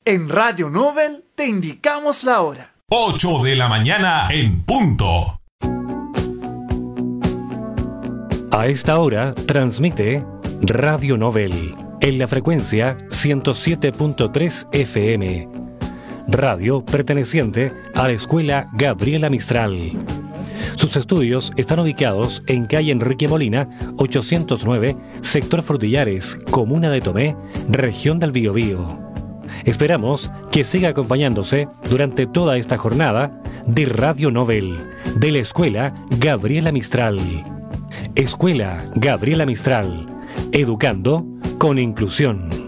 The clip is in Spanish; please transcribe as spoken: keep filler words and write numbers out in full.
En Radio Nobel te indicamos la hora. ocho de la mañana en punto. A esta hora transmite Radio Nobel en la frecuencia ciento siete punto tres F M. Radio perteneciente a la Escuela Gabriela Mistral. Sus estudios están ubicados en calle Enrique Molina, ochocientos nueve, sector Frutillares, comuna de Tomé, región del Biobío. Esperamos que siga acompañándose durante toda esta jornada de Radio Nobel de la Escuela Gabriela Mistral. Escuela Gabriela Mistral, educando con inclusión.